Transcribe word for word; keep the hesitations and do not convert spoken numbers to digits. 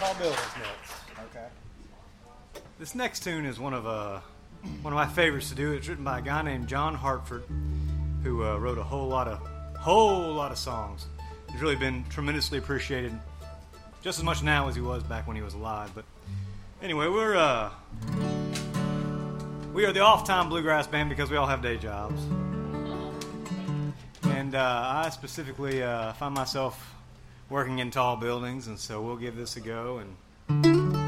Tall Buildings next. Okay. This next tune is one of uh, one of my favorites to do. It's written by a guy named John Hartford, who uh, wrote a whole lot of whole lot of songs. He's really been tremendously appreciated, just as much now as he was back when he was alive. But anyway, we're uh, we are the Off-Time Bluegrass Band because we all have day jobs, and uh, I specifically uh, find myself working in tall buildings, and so we'll give this a go and.